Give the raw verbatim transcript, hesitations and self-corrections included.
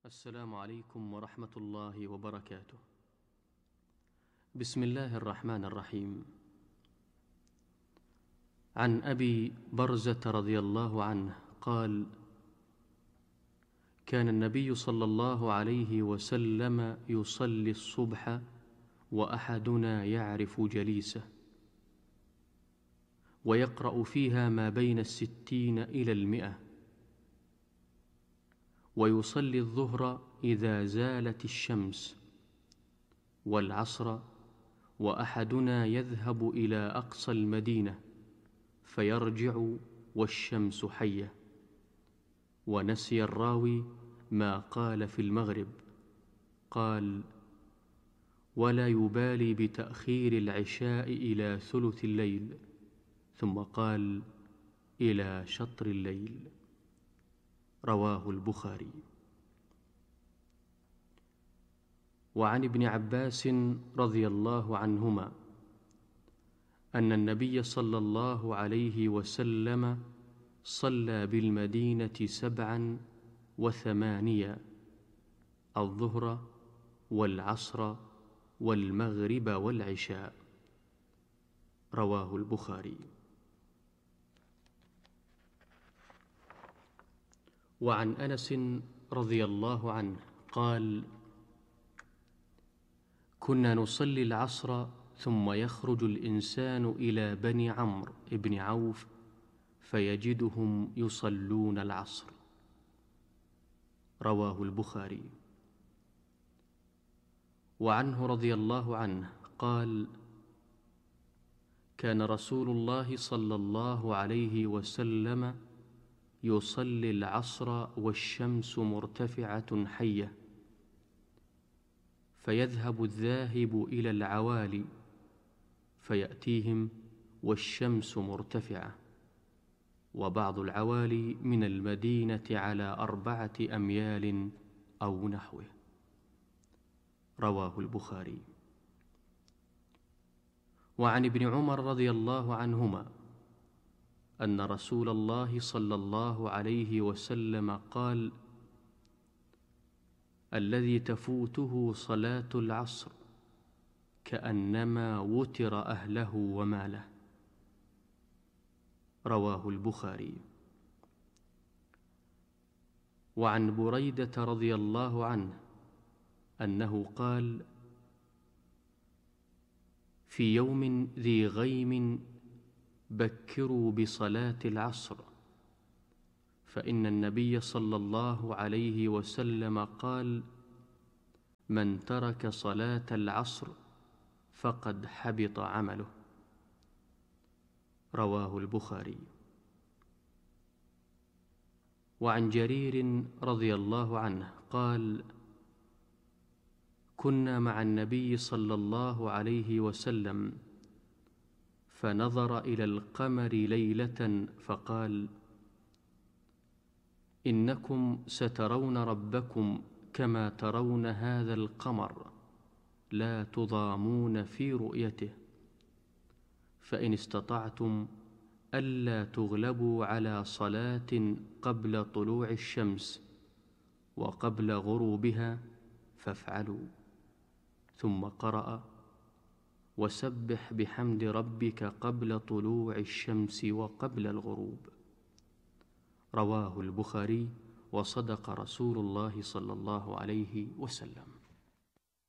السلام عليكم ورحمة الله وبركاته. بسم الله الرحمن الرحيم. عن أبي برزة رضي الله عنه قال: كان النبي صلى الله عليه وسلم يصلي الصبح وأحدنا يعرف جليسه، ويقرأ فيها ما بين الستين إلى المئة، ويصلي الظهر إذا زالت الشمس، والعصر وأحدنا يذهب إلى أقصى المدينة فيرجع والشمس حية. ونسي الراوي ما قال في المغرب، قال: ولا يبالي بتأخير العشاء إلى ثلث الليل، ثم قال: إلى شطر الليل. رواه البخاري. وعن ابن عباس رضي الله عنهما أن النبي صلى الله عليه وسلم صلى بالمدينة سبعا وثمانيا: الظهر والعصر والمغرب والعشاء. رواه البخاري. وعن أنس رضي الله عنه قال: كنا نصلي العصر ثم يخرج الإنسان إلى بني عمرو بن عوف فيجدهم يصلون العصر. رواه البخاري. وعنه رضي الله عنه قال: كان رسول الله صلى الله عليه وسلم يصلي العصر والشمس مرتفعة حية، فيذهب الذاهب إلى العوالي فيأتيهم والشمس مرتفعة، وبعض العوالي من المدينة على أربعة أميال أو نحوه. رواه البخاري. وعن ابن عمر رضي الله عنهما أن رسول الله صلى الله عليه وسلم قال: الذي تفوته صلاة العصر كأنما وتر أهله وماله. رواه البخاري. وعن بريدة رضي الله عنه أنه قال: في يوم ذي غيم بكروا بصلاة العصر، فإن النبي صلى الله عليه وسلم قال: من ترك صلاة العصر فقد حبط عمله. رواه البخاري. وعن جرير رضي الله عنه قال: كنا مع النبي صلى الله عليه وسلم فنظر إلى القمر ليلة فقال: إنكم سترون ربكم كما ترون هذا القمر، لا تضامون في رؤيته، فإن استطعتم ألا تغلبوا على صلاة قبل طلوع الشمس وقبل غروبها فافعلوا. ثم قرأ: وسبح بحمد ربك قبل طلوع الشمس وقبل الغروب. رواه البخاري. وصدق رسول الله صلى الله عليه وسلم.